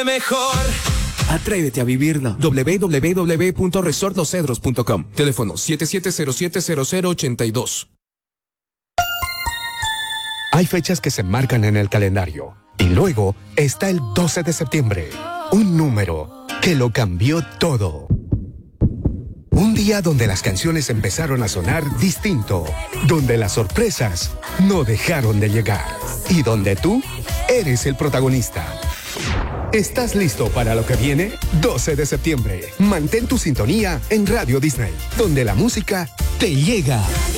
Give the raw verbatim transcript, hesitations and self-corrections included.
siente mejor. Atrévete a vivirlo. doble u doble u doble u punto resort los cedros punto com. Teléfono siete siete cero siete cero cero ocho dos. Hay fechas que se marcan en el calendario. Y luego está el doce de septiembre. Un número que lo cambió todo. Un día donde las canciones empezaron a sonar distinto. Donde las sorpresas no dejaron de llegar. Y donde tú eres el protagonista. ¿Estás listo para lo que viene? doce de septiembre. Mantén tu sintonía en Radio Disney, donde la música te llega.